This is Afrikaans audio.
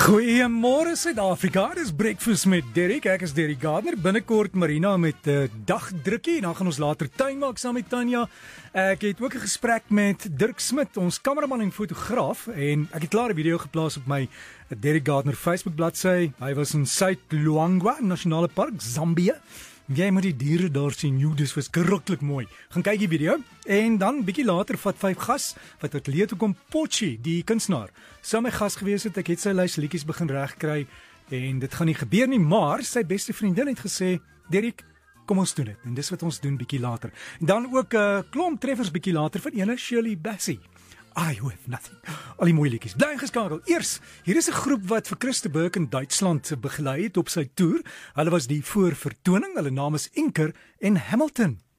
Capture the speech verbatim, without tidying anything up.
Goeiemôre Suid-Afrika, dis Breakfast met Derek. Ek is Derek Gardner. Binnekort Marina met 'n uh, dagdrukkie en dan gaan ons later tuin maak saam met Tanya. Ek het ook 'n gesprek met Dirk Smit, ons kameraman en fotograaf, en ek het klaar 'n video geplaas op my Derek Gardner Facebook bladsy. Hy was in Suid-Luangwa Nasionale Park, Zambië. Jy moet die diere daar sien, joh, dis verskriklik mooi. Gaan kyk die video en dan bietjie later vat vyf gas wat atelier toe kom. Potchie, die kunstenaar, sou my gas gewees het. Ek het sy lys liedjies begin regkry en dit gaan nie gebeur nie, maar sy beste vriendin het gesê, Derek, kom ons doen dit. En dis wat ons doen bietjie later. En dan ook 'n uh, klomp treffers bietjie later van ene Shirley Bassey. I have nothing. Al die mooi liedjies. Bly ingeskakel. Eers, hier is 'n groep wat vir Chris de Burgh in Duitsland begelei het op sy toer. Hulle was die voorvertoning. Hulle naam is Inker en Hamilton.